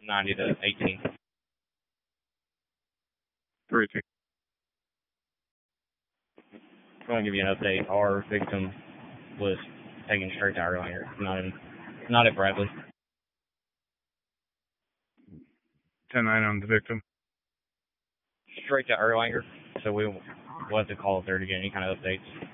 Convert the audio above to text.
90 to 18. 3-2. I want to give you an update. Our victim was taken straight to Erlanger, not at Bradley. 10-9 on the victim. Straight to Erlanger, so we'll have to call if there to get any kind of updates.